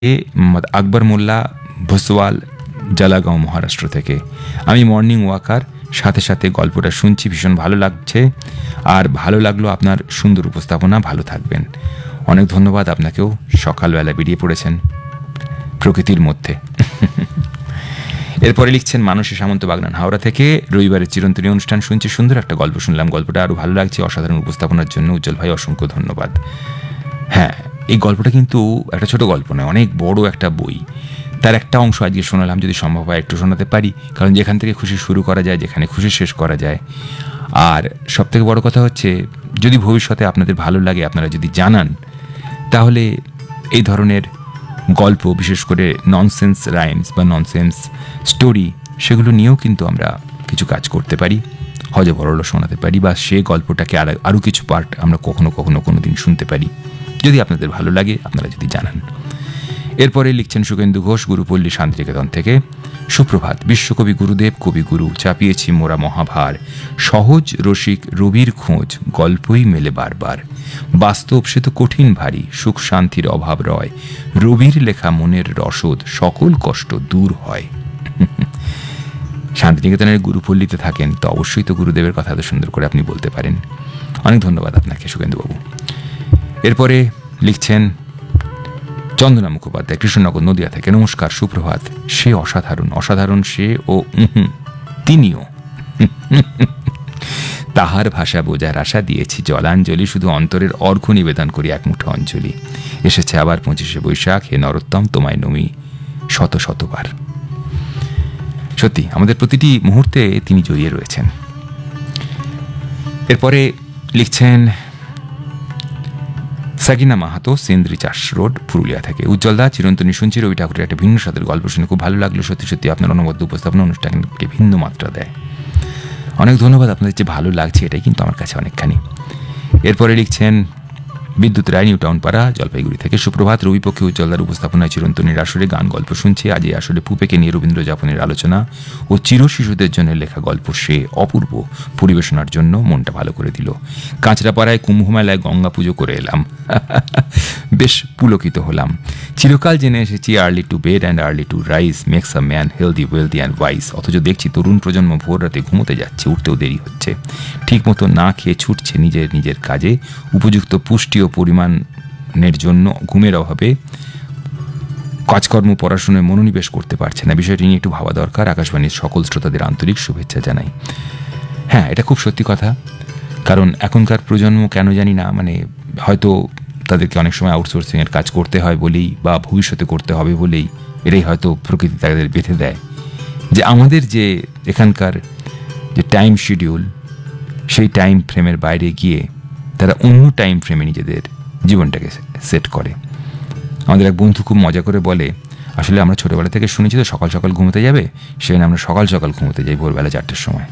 মোহাম্মদ আকবর মোল্লা, ভোসওয়াল, জালাগাঁও, মহারাষ্ট্র থেকে। আমি মর্নিং ওয়াকার, সাথে সাথে গল্পটা শুনছি, ভীষণ ভালো লাগছে। আর ভালো লাগলো আপনার সুন্দর উপস্থাপনা, ভালো থাকবেন। অনেক ধন্যবাদ আপনাকেও, সকালবেলা বেরিয়ে পড়েছেন প্রকৃতির মধ্যে। এরপরে লিখছেন মানসী সামন্ত, বাগনান, হাওড়া থেকে। রবিবারের চিরন্তনী অনুষ্ঠান শুনছি, সুন্দর একটা গল্প শুনলাম, গল্পটা আরও ভালো লাগছে। অসাধারণ উপস্থাপনার জন্য উজ্জ্বল ভাই অসংখ্য ধন্যবাদ। হ্যাঁ, এই গল্পটা কিন্তু একটা ছোট গল্প নয়, অনেক বড় একটা বই। তার একটা অংশ আজকে শোনালাম, যদি সম্ভব হয় একটু শোনাতে পারি, কারণ যেখান থেকে খুশি শুরু করা যায়, যেখানে খুশি শেষ করা যায়। আর সবথেকে বড় কথা হচ্ছে, যদি ভবিষ্যতে আপনাদের ভালো লাগে, আপনারা যদি জানান, তাহলে এই ধরনের গল্প, বিশেষ করে ননসেন্স রাইমস বা ননসেন্স স্টোরি, সেগুলো নিয়েও কিন্তু আমরা কিছু কাজ করতে পারি, হজবরল শোনাতে পারি, বা সে গল্পটাকে আরও কিছু পার্ট আমরা কখনো কখনো কোনো দিন শুনতে পারি, যদি আপনাদের ভালো লাগে, আপনারা যদি জানান। এরপরে লিখছেন সুকেন্দু ঘোষ, গুরুপল্লী শান্তিনিকেতন থেকে। সুপ্রভাত। বিশ্বকবি গুরুদেব, কবিগুরু, চাপিয়েছি মোরা মহাভার, সহজ রসিক রবির খোঁজ, গল্পই মেলে বারবার, বাস্তব সে তো কঠিন ভারী, সুখ শান্তির অভাব রয়, রবির লেখা মনের রসদ, সকল কষ্ট দূর হয়। শান্তিনিকেতনের গুরুপল্লীতে থাকেন, তো অবশ্যই তো গুরুদেবের কথা এত সুন্দর করে আপনি বলতে পারেন। অনেক ধন্যবাদ আপনাকে সুকেন্দুবাবু। এরপরে লিখছেন চন্দনা মুখোপাধ্যায়, কৃষ্ণনগর, নদিয়া থেকে। নমস্কার, সুপ্রভাত। সে অসাধারণ, অসাধারণ সে ও তিনিও। তাহার ভাষা বোঝার আশা দিয়েছি জলাঞ্জলি, শুধু অন্তরের অর্ঘ্য নিবেদন করি এক মুঠো অঞ্জলি। এসেছে আবার 25শে বৈশাখ, হে নরোত্তম তোমায় নমি শত শতবার। সত্যি আমাদের প্রতিটি মুহূর্তে তিনি জড়িয়ে রয়েছেন। এরপরে লিখছেন সাকিনা মাহাতো, সেন্দ্রি চাষ রোড, পুরুলিয়া থেকে। উজ্জ্বলদা, চিরন্তনী শুনছি, রবি ঠাকুরের একটা ভিন্ন স্বাদের গল্প শুনে খুব ভালো লাগলো। সত্যি সত্যি আপনার অনবদ্য উপস্থাপনা অনুষ্ঠানকে ভিন্ন মাত্রা দেয়। অনেক ধন্যবাদ। আপনাদের যে ভালো লাগছে, এটাই কিন্তু আমার কাছে অনেকখানি। এরপরে লিখছেন বিদ্যুৎ রায়, নিউ টাউন পাড়া, জলপাইগুড়ি থেকে। সুপ্রভাত। রবিপক্ষে উজ্জ্বলদার উপস্থাপনায় চিরন্তনীর আসরে গান গল্প শুনছি। আজ এই আসরে পুপেকে নিয়ে রবীন্দ্র যাপনের আলোচনা ও চির শিশুদের জন্য লেখা গল্প সে অপূর্ব পরিবেশনার জন্য মনটা ভালো করে দিল। কাঁচরাপাড়ায় কুম্ভ মেলায় গঙ্গা পুজো করে এলাম, বেশ পুলকিত হলাম। চিরকাল জেনে এসেছি early to bed and early to rise makes a man healthy, wealthy and wise, অথচ দেখছি তরুণ প্রজন্ম ভোর রাতে ঘুমোতে যাচ্ছে, উঠতেও দেরি হচ্ছে, ঠিক মতো না খেয়ে ছুটছে নিজের কাজে, উপযুক্ত পুষ্টি ও পরিমাণের জন্য ঘুমের অভাবে কাজকর্ম পড়াশোনায় মনোনিবেশ করতে পারছে না। বিষয়টি নিয়ে একটু ভাবা দরকার। আকাশবাণীর সকল শ্রোতাদের আন্তরিক শুভেচ্ছা জানাই। হ্যাঁ, এটা খুব সত্যি কথা, কারণ এখনকার প্রজন্ম কেন জানি না, মানে হয়তো তাদেরকে অনেক সময় আউটসোর্সিংয়ের কাজ করতে হয় বলেই, বা ভবিষ্যতে করতে হবে বলেই, এটাই হয়তো প্রকৃতি তাদের বেঁধে দেয় যে আমাদের যে এখানকার যে টাইম শিডিউল, সেই টাইম ফ্রেমের বাইরে গিয়ে তারা অন্য টাইম ফ্রেমে নিজেদের জীবনটাকে সেট করে। আমাদের এক বন্ধু খুব মজা করে বলে, আসলে আমরা ছোটোবেলা থেকে শুনেছি তো সকাল সকাল ঘুমোতে যাবে, সেখানে আমরা সকাল সকাল ঘুমোতে যাই ভোরবেলা 4টের সময়।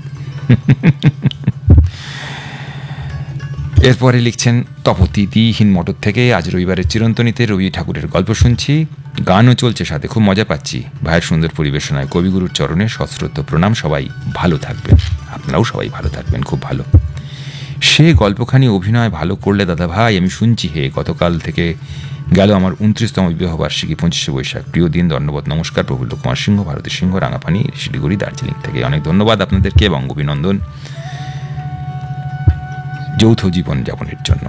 এরপরে লিখছেন তপতিহীন মোটর থেকে। আজ রবিবারের চিরন্তনীতে রবি ঠাকুরের গল্প শুনছি, গানও চলছে সাথে, খুব মজা পাচ্ছি। ভাইয়ের সুন্দর পরিবেশনায় কবিগুরুর চরণে সশ্রদ্ধ প্রণাম। সবাই ভালো থাকবেন, আপনারাও সবাই ভালো থাকবেন, খুব ভালো। সে গল্পখানি অভিনয় ভালো করলে দাদা ভাই, আমি শুনছি হে। গতকাল থেকে গেল আমার 29তম বিবাহবার্ষিকী, 25শে বৈশাখ। প্রিয় দিন, ধন্যবাদ, নমস্কার। প্রফুল্ল কুমার সিংহ, ভারতী সিংহ, রাঙাপানি, শিলিগুড়ি, দার্জিলিং থেকে। অনেক ধন্যবাদ আপনাদেরকে এবং অভিনন্দন যৌথ জীবনযাপনের জন্য।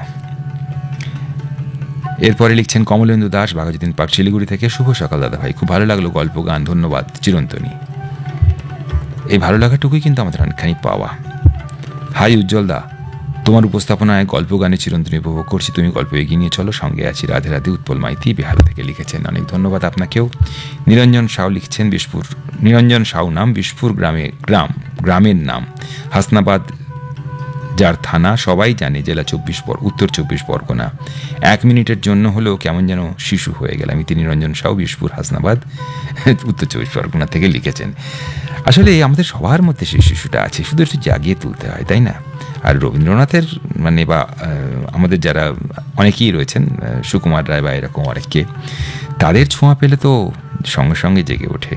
এরপরে লিখছেন কমলেন্দু দাস, বাঘাযতীন পার্ক, শিলিগুড়ি থেকে। শুভ সকাল দাদা ভাই, খুব ভালো লাগলো গল্প গান, ধন্যবাদ চিরন্তনী। এই ভালো লাগাটুকুই কিন্তু আমাদের অনেকখানি পাওয়া। হাই উজ্জ্বলদা, তোমার উপস্থাপনায় গল্প গানে চিরন্তনী উপভোগ করছি, তুমি গল্প এগিয়ে নিয়ে চলো, সঙ্গে আছি। রাধে রাধে। উৎপল মাইতি, বিহারা থেকে লিখেছেন। অনেক ধন্যবাদ আপনাকেও। নিরঞ্জন সাউ লিখছেন বিশপুর, নিরঞ্জন সাউ নাম, বিশপুর গ্রামের নাম হাসনাবাদ, যার থানা সবাই জানে, জেলা উত্তর 24 পরগনা। 1 মিনিটের জন্য হলেও কেমন যেন শিশু হয়ে গেলাম। ইতি নিরঞ্জন সাউ, বিশপুর, হাসনাবাদ, উত্তর 24 পরগনা থেকে লিখেছেন। আসলে আমাদের সবার মধ্যে সেই শিশুটা আছে, শুধু একটু জাগিয়ে তুলতে হয়, তাই না? আর রবীন্দ্রনাথের মানে বা আমাদের যারা অনেকেই রয়েছেন, সুকুমার রায় বা এরকম অনেককে, তাদের ছোঁয়া পেলে তো সঙ্গে সঙ্গে জেগে ওঠে।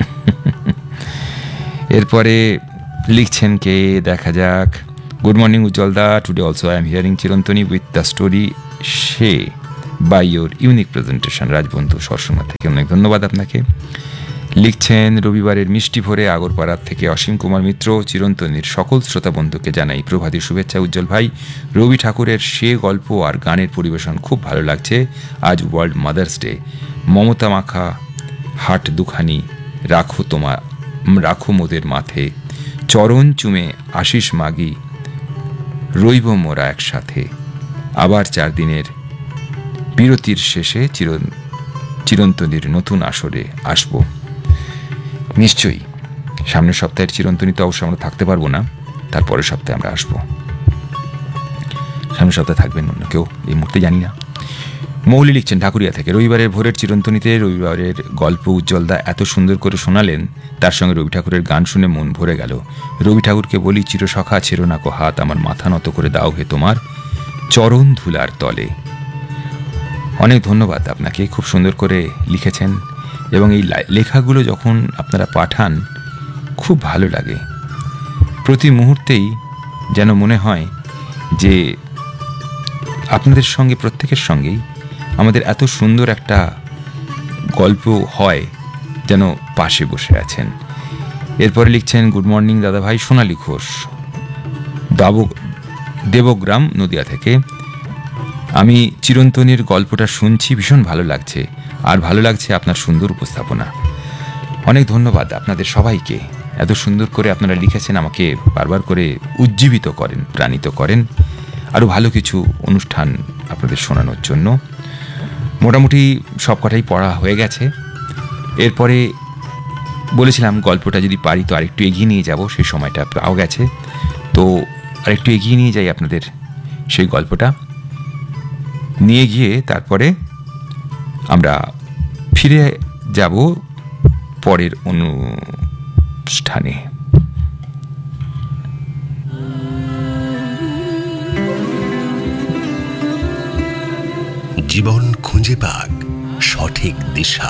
এরপরে লিখছেন কে, দেখা যাক। Good morning, Ujjalda. Today also I am hearing Chirantoni with the story She by your unique presentation. রাজবন্ধু Sarsuna থেকে অনেক ধন্যবাদ আপনাকে। লিখছেন রবিবারের মিষ্টি ভরে আগরপাড়ার থেকে অসীম কুমার মিত্র, চিরন্তনীর সকল শ্রোতা বন্ধুকে জানাই প্রভাতী শুভেচ্ছা। উজ্জ্বল ভাই, রবি ঠাকুরের সে গল্প আর গানের পরিবেশন খুব ভালো লাগছে। আজ ওয়ার্ল্ড মাদার্স ডে। মমতা মাখা হাট দুখানি রাখো মোদের মাথে, চরণ চুমে আশিস মাগি, রইব মোরা একসাথে, আবার 4 দিনের বিরতির শেষে চিরন্তনীর নতুন আসরে আসব। নিশ্চয়ই সামনের সপ্তাহের চিরন্তনীতে অবশ্য আমরা থাকতে পারবো না, তারপরের সপ্তাহে আমরা আসবো। সামনের সপ্তাহে থাকবেন অন্য কেউ এই মুহূর্তে জানি না। মৌলি লিখছেন ঢাকুরিয়া থেকে, রবিবারের ভোরের চিরন্তনীতে রবিবারের গল্প উজ্জ্বলদা এত সুন্দর করে শোনালেন, তার সঙ্গে রবি ঠাকুরের গান শুনে মন ভরে গেল। রবি ঠাকুরকে বলি, চিরসখা ছেড়ো না কো হাত, আমার মাথা নত করে দাও হে তোমার চরণ ধুলার তলে। অনেক ধন্যবাদ আপনাকে, খুব সুন্দর করে লিখেছেন এবং এই লেখাগুলো যখন আপনারা পাঠান খুব ভালো লাগে। প্রতি মুহূর্তেই যেন মনে হয় যে আপনাদের সঙ্গে, প্রত্যেকের সঙ্গেই আমাদের এত সুন্দর একটা গল্প হয় যেন পাশে বসে আছেন। এরপরে লিখছেন, গুড মর্নিং দাদা ভাই, সোনালী ঘোষ, দেবগ্রাম নদিয়া থেকে। আমি চিরন্তনীর গল্পটা শুনছি, ভীষণ ভালো লাগছে, আর ভালো লাগছে আপনার সুন্দর উপস্থাপনা। অনেক ধন্যবাদ আপনাদের সবাইকে, এত সুন্দর করে আপনারা লিখেছেন, আমাকে বারবার করে উজ্জীবিত করেন, প্রাণিত করেন আরও ভালো কিছু অনুষ্ঠান আপনাদের শোনানোর জন্য। মোটামুটি সব কটাই পড়া হয়ে গেছে। এরপরে বলেছিলাম গল্পটা যদি পারি তো আরেকটু এগিয়ে নিয়ে যাব, সেই সময়টা পাওয়া গেছে, তো আরেকটু এগিয়ে নিয়ে যাই আপনাদের সেই গল্পটা নিয়ে গিয়ে তারপরে আমরা ফিরে যাব পরের অনুষ্ঠানে। জীবন খুঁজে পাক সঠিক দিশা।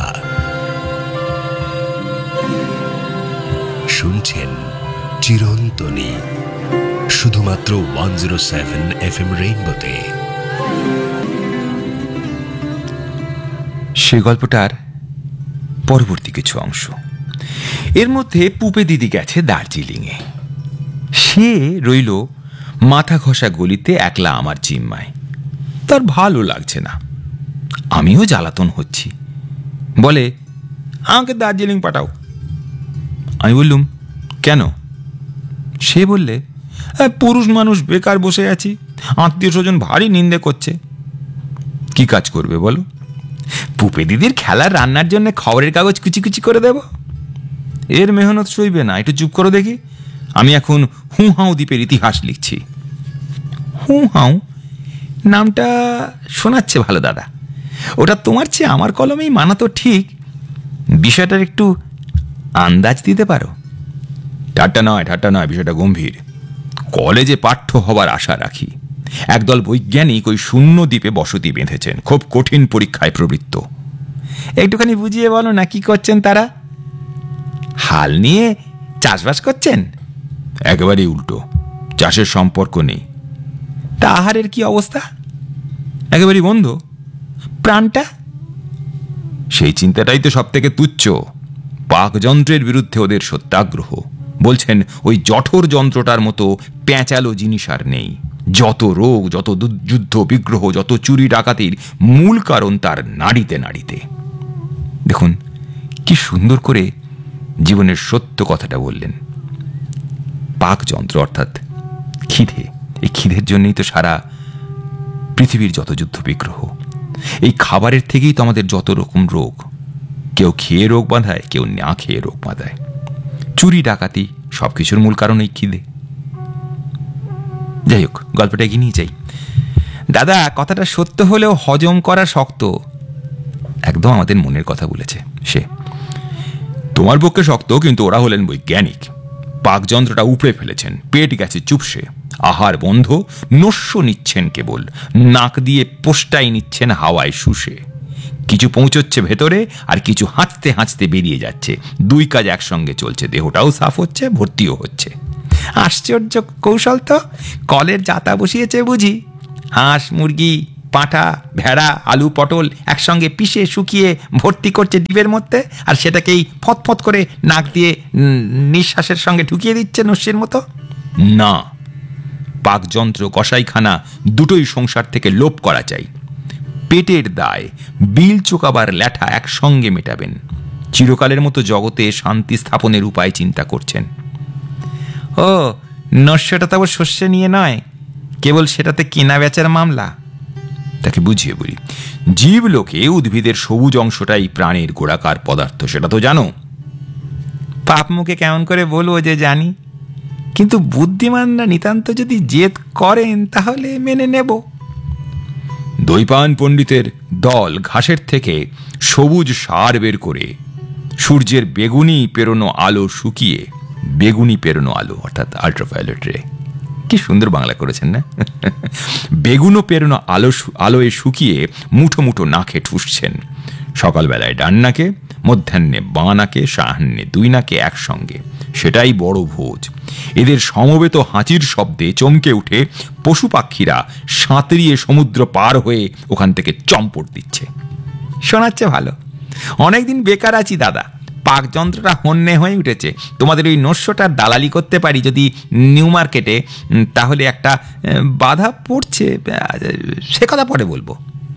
শুনছেন চিরন্তনী, শুধুমাত্র 107 FM রেইনবোতে। সে গল্পটার পরবর্তী কিছু অংশ। এর মধ্যে পুপে দিদি গেছে দার্জিলিংয়ে। সে রইল মাথা ঘষা গলিতে একলা আমার জিম্মায়। তার ভালো লাগছে না, আমিও জ্বালাতন হচ্ছি। বলে, আমাকে দার্জিলিং পাঠাও। আমি বললুম, কেন? সে বললে, পুরুষ মানুষ বেকার বসে আছি, আত্মীয় স্বজন ভারী নিন্দে করছে। কি কাজ করবে বলো? পুপে দিদির খেলার রান্নার জন্য খবরের কাগজ কুচি কুচি করে দেব? এর মেহনত সইবে না, একটু চুপ করো দেখি। আমি এখন হুহাও দ্বীপের ইতিহাস লিখছি। হুহাও নামটা শোনাচ্ছে ভালো দাদা, ওটা তোমার চেয়ে আমার কলমেই মানাতো ঠিক। বিষয়টার একটু আন্দাজ দিতে পারো? ঠাট্টা নয়, বিষয়টা গম্ভীর। কলেজে পাঠ্য হবার আশা রাখি। একদল বৈজ্ঞানিক ওই শূন্য দ্বীপে বসতি বেঁধেছেন, খুব কঠিন পরীক্ষায় প্রবৃত্ত। একটুখানি বুঝিয়ে বলো না, কি করছেন তারা? হাল নিয়ে চাষবাস করছেন? একেবারেই উল্টো, চাষের সম্পর্ক নেই। তা আহারের কি অবস্থা? একেবারেই বন্ধ। প্রাণটা? সেই চিন্তাটাই তো সব থেকে তুচ্ছ। পাকযন্ত্রের বিরুদ্ধে ওদের সত্যাগ্রহ। বলছেন ওই জঠর যন্ত্রটার মতো প্যাঁচালো জিনিস আর নেই। যত রোগ, যত যুদ্ধ বিগ্রহ, যত চুরি ডাকাতির মূল কারণ তার নাড়িতে নাড়িতে। দেখুন কি সুন্দর করে জীবনের সত্য কথাটা বললেন। পাকযন্ত্র অর্থাৎ খিদে, এই খিদের জন্যই তো সারা পৃথিবীর যত যুদ্ধ বিগ্রহ। এই খাবারের থেকেই তো আমাদের যত রকম রোগ। কেউ খেয়ে রোগ বাঁধায়, কেউ না খেয়ে রোগ বাঁধায়। চুরি ডাকাতি সব কিছুর মূল কারণ এই খিদে। যাই হোক, গল্পটা এগিয়ে নিয়ে যাই। দাদা, কথাটা সত্য হলেও হজম করা শক্ত। একদম আমাদের মনের কথা বলেছে সে। তোমার পক্ষে শক্ত, কিন্তু ওরা হলেন বৈজ্ঞানিক। পাকযন্ত্রটা উপড়ে ফেলেছেন, পেট গেছে চুপসে, আহার বন্ধ, নস্য নিচ্ছেন কেবল, নাক দিয়ে পোস্টাই নিচ্ছেন হাওয়ায় শুষে। কিছু পৌঁছচ্ছে ভেতরে, আর কিছু হাঁচতে হাঁচতে বেরিয়ে যাচ্ছে। দুই কাজ একসঙ্গে চলছে, দেহটাও সাফ হচ্ছে, ভর্তিও হচ্ছে। আশ্চর্য কৌশল তো! কলের জাতা বসিয়েছে বুঝি। হাঁস মুরগি পাঁঠা, ভেড়া, আলু, পটল একসঙ্গে পিষে শুকিয়ে ভর্তি করছে ডিবের মধ্যে, আর সেটাকেই ফতফত করে নাক দিয়ে নিঃশ্বাসের সঙ্গে ঢুকিয়ে দিচ্ছে নস্যির মতো? না, পাকযন্ত্র, কসাইখানা দুটোই সংসার থেকে লোপ করা চাই। পেটের দায়, বিল চোকাবার ল্যাঠা একসঙ্গে মেটাবেন। চিরকালের মতো জগতে শান্তি স্থাপনের উপায় চিন্তা করছেন। ও, নস্যটা তো আবার শস্য নিয়ে নয়, কেবল সেটাতে কেনা বেচার মামলা। তাকে বুঝিয়ে বলি, জীবলোকে উদ্ভিদের সবুজ অংশটাই প্রাণের গোড়াকার পদার্থ, সেটা তো জানো। পাপ মুখে কেমন করে বলবো যে জানি, কিন্তু বুদ্ধিমানরা নিতান্ত যদি জেদ করেন তাহলে মেনে নেব। দৈপায়ন পণ্ডিতের দল ঘাসের থেকে সবুজ সার বের করে সূর্যের বেগুনি পেরোনো আলো শুকিয়ে, বেগুনি পেরোনো আলো অর্থাৎ আল্ট্রাভায়োলেট রে, কি সুন্দর বাংলা করেছেন না? বেগুনো পেরোনো আলোয় শুকিয়ে মুঠো মুঠো নাকে ঠুসছেন। সকালবেলায় ডান নাকে, মধ্যাহ্নে বাঁ নাকে, সাহান্নে দুই নাকে একসঙ্গে। সেটাই বড় ভোজ। এদের সমবেত হাঁচির শব্দে চমকে উঠে পশু পাখিরা সাঁতরিয়ে সমুদ্র পার হয়ে ওখান থেকে চম্পট দিচ্ছে। শোনাচ্ছে ভালো। অনেকদিন বেকার আছি দাদা, পাকযন্ত্রটা হন্যে হয়ে উঠেছে। তোমাদের ওই নস্যটার দালালি করতে পারি যদি নিউ মার্কেটে, তাহলে একটা বাধা পড়ছে, সে কথা পরে বলবো।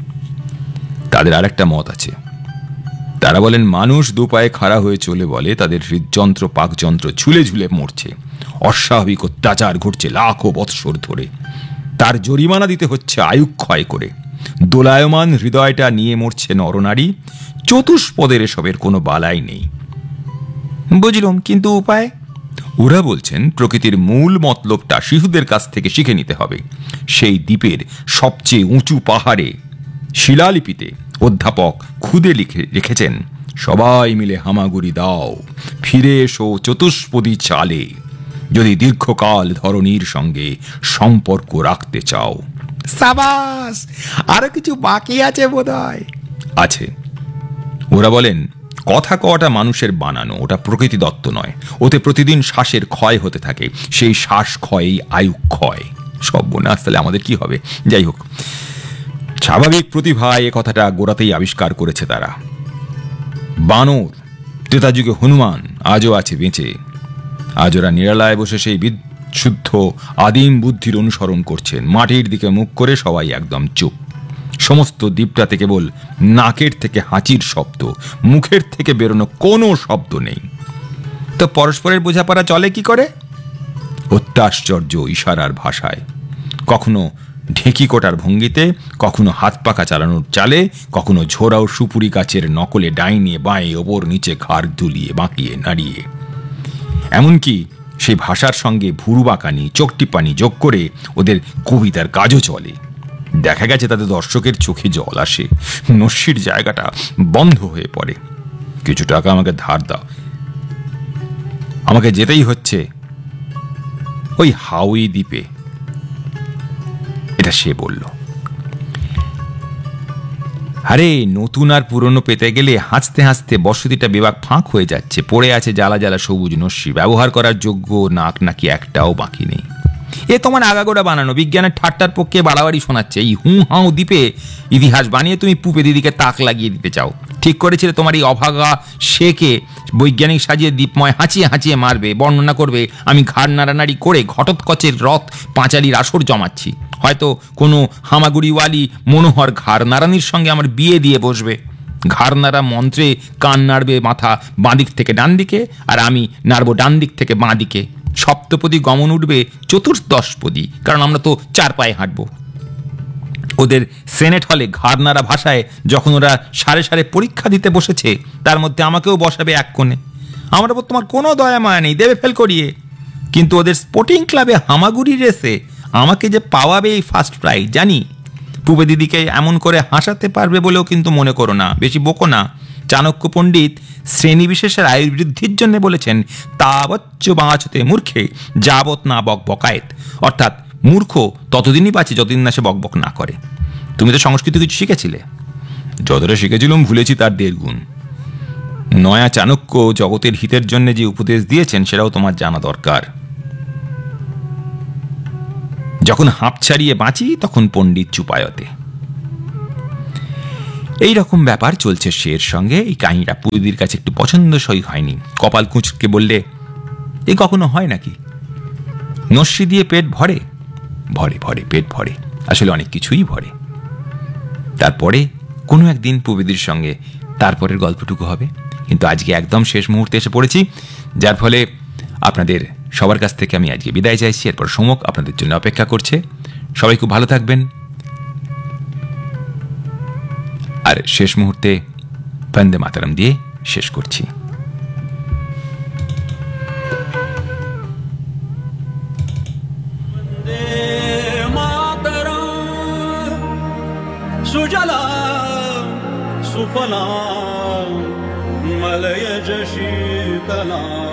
তাদের আর একটা মত আছে। তারা বলেন মানুষ দুপায়ে খাড়া হয়ে চলে বলে তাদের হৃদযন্ত্র, পাকযন্ত্র ঝুলে ঝুলে মরছে। অস্বাভাবিক অত্যাচার ঘটছে লাখো বৎসর ধরে। তার জরিমানা দিতে হচ্ছে আয়ুক্ষয় করে। দোলায়মান হৃদয়টা নিয়ে মরছে নরনারী। চতুষ্পদের এসবের কোনো বালাই নেই। বুঝলাম, কিন্তু উপায়? ওরা বলছেন প্রকৃতির মূল মতলবটা শিশুদের কাছ থেকে শিখে নিতে হবে। সেই দ্বীপের সবচেয়ে উঁচু পাহাড়ে শিলালিপিতে অধ্যাপক খুদে লিখে রেখেছেন, সবাই মিলে হামাগুড়ি দাও, ফিরে এসো চতুষ্পদী চালে, যদি দীর্ঘকাল ধরনীর সঙ্গে সম্পর্ক রাখতে চাও। সাবাস! আরো কিছু বাকি আছে বোধহয়। আছে। ওরা বলেন কথা কওয়াটা মানুষের বানানো, ওটা প্রকৃতি দত্ত নয়। ওতে প্রতিদিন শ্বাসের ক্ষয় হতে থাকে, সেই শ্বাস ক্ষয়েই আয়ু ক্ষয়। সব মনে আসলে আমাদের কি হবে? যাই হোক, স্বাভাবিক প্রতিভা এ কথাটা গোড়াতেই আবিষ্কার করেছে তারা। বানর, ত্রেতাযুগে হনুমান আজও আছে বেঁচে। আজ ওরা নিরালায় বসে সেই বিশুদ্ধ আদিম বুদ্ধির অনুসরণ করছেন। মাটির দিকে মুখ করে সবাই একদম চুপ। সমস্ত দ্বীপটাতে কেবল নাকের থেকে হাঁচির শব্দ, মুখের থেকে বেরোনো কোনো শব্দ নেই। তো পরস্পরের বোঝাপড়া চলে কি করে? অত্যাশ্চর্য ইশারার ভাষায়। কখনো ঢেকি কোটার ভঙ্গিতে, কখনো হাত পাকা চালানোর চালে, কখনো ঝোড়াও সুপুরি গাছের নকলে ডাইনে বাঁয়ে ওপর নিচে ঘাড় দুলিয়ে বাঁকিয়ে নাড়িয়ে। এমনকি সেই ভাষার সঙ্গে ভুরু বাঁকানি, চোখটিপানি যোগ করে ওদের কবিতার কাজও চলে। দেখা গেছে তাদের দর্শকের চোখে জল আসে, নস্যির জায়গাটা বন্ধ হয়ে পড়ে। কিছু টাকা আমাকে ধার দাও, আমাকে যেতেই হচ্ছে ওই হাউই দ্বীপে। এটা সে বলল। আরে নতুন আর পুরনো পেতে গেলে হাসতে হাসতে বসতিটা বেবাক ফাঁক হয়ে যাচ্ছে। পড়ে আছে জ্বালা জ্বালা সবুজ নস্যি, ব্যবহার করার যোগ্য নাক নাকি একটাও বাকি নেই। এ তোমার আগাগোড়া বানানো, বিজ্ঞানের ঠাট্টার পক্ষে বাড়াবাড়ি শোনাচ্ছে। এই হু হাউ দ্বীপে ইতিহাস বানিয়ে তুমি পুপে দিদিকে তাক লাগিয়ে দিতে চাও। ঠিক করেছিলে তোমার এই অভাগা শেকে বৈজ্ঞানিক সাজিয়ে দ্বীপময় হাঁচিয়ে হাঁচিয়ে মারবে, বর্ণনা করবে আমি ঘাড় নাড়ানাড়ি করে ঘটোৎকচের রথ পাঁচালির আসর জমাচ্ছি। হয়তো কোনো হামাগুড়িওয়ালি মনোহর ঘাড় নাড়ানির সঙ্গে আমার বিয়ে দিয়ে বসবে। ঘাড় নাড়া মন্ত্রে কান নাড়বে মাথা বাঁদিক থেকে ডান দিকে, আর আমি নাড়বো ডান দিক থেকে বাঁ দিকে। সপ্তপদী গমন উঠবে চতুর্দশপদী, কারণ আমরা তো চার পায়ে হাঁটবো। ওদের সেনেট হলে ঘাড় নাড়া ভাষায় যখন ওরা সারে সারে পরীক্ষা দিতে বসেছে, তার মধ্যে আমাকেও বসাবে এক কোণে। আমার ওপর তোমার কোনো দয়া মায়া নেই, দেবে ফেল করিয়ে। কিন্তু ওদের স্পোর্টিং ক্লাবে হামাগুড়ি রেসে আমাকে যে পাওয়াবে এই ফার্স্ট প্রাইজ জানি। পুবে দিদিকে এমন করে হাসাতে পারবে বলেও কিন্তু মনে করো না, বেশি বকো না। চাণক্য পণ্ডিত শ্রেণীবিশেষের আয়ুর বৃদ্ধির জন্য বলেছেন, তাবচ্চ বাঁচতে মূর্খে যাবৎ না বক বকায়েত। অর্থাৎ মূর্খ ততদিনই বাঁচে যতদিন না সে বকবক না করে। তুমি তো সংস্কৃত কিছু শিখেছিলে। যতটা শিখেছিলাম ভুলেছি তার 1.5 গুণ। নয়া চাণক্য জগতের হিতের জন্য যে উপদেশ দিয়েছেন সেটাও তোমার জানা দরকার। যখন হাঁপ ছাড়িয়ে বাঁচি তখন পণ্ডিত চুপায়তে। এই রকম ব্যাপার চলছে শের সঙ্গে। এই কাহিনীটা পুরীদের কাছে একটু পছন্দসই হয়নি। কপাল কুঁচকে বললে, এ কখনো হয় নাকি? নস্যি দিয়ে পেট ভরে? ভরে ভরে, পেট ভরে, আসলে অনেক কিছুই ভরে। তারপরে কোনো একদিন পুরীদের সঙ্গে তারপরের গল্পটুকু হবে। কিন্তু আজকে একদম শেষ মুহূর্তে এসে পড়েছি, যার ফলে আপনাদের সবার কাছ থেকে আমি আজকে বিদায় চাইছি। এরপর সমক আপনাদের জন্য অপেক্ষা করছে। সবাই খুব ভালো থাকবেন। আর শেষ মুহূর্তে বন্দে মাতরম দিয়ে শেষ করছি। सुजला सुफला मलयज शीतला